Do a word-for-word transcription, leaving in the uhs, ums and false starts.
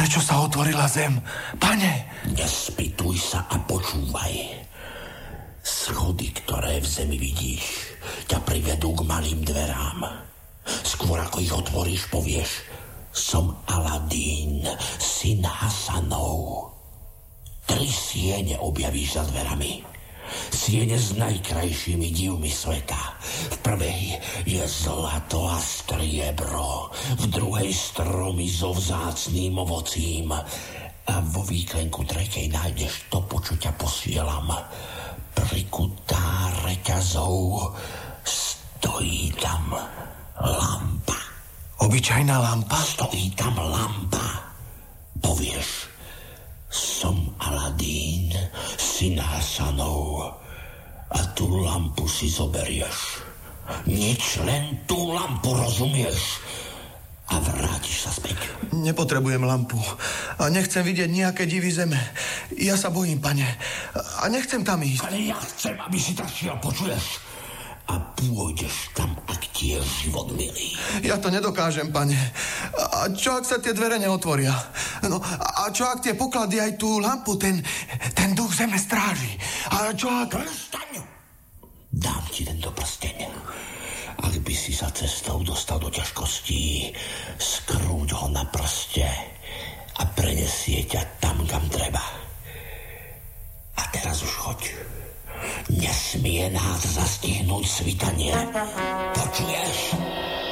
Prečo sa otvorila zem? Pane! Nespýtuj sa a počúvaj. Schody, ktoré v zemi vidíš, ťa privedú k malým dverám. Skôr ako ich otvoríš, povieš: som Aladín, syn Hasanov. Tri siene objavíš za dverami. Siene s najkrajšími divmi sveta. V prvej je zlato a striebro, v druhej stromy so vzácným ovocím a vo výklenku tretej nájdeš to, po čo ťa posielam. Prikutá reťazou stojí tam lampa. Obyčajná lampa? Stojí tam lampa. Povieš: som Aladín, syn Hasanov, a tú lampu si zoberieš. Nič, len tú lampu, rozumieš? A vrátiš sa späť. Nepotrebujem lampu a nechcem vidieť nejaké divy zeme. Ja sa bojím, pane, a nechcem tam ísť. Ale ja chcem, aby si tak šiel, počuješ? A pôjdeš tam, ak ti je život milý. Ja to nedokážem, pane. A čo, ak sa tie dvere neotvoria? No, a čo, ak tie poklady aj tú lampu, ten, ten duch zeme stráži? A čo, ak... Prstaň! Dám ti tento prsteň. Ak by si sa cestou dostal do ťažkostí, skrúť ho na prste a prenesie ťa tam, kam treba. A teraz už choď. Nesmie nás zastihnúť svitanie. Počuješ?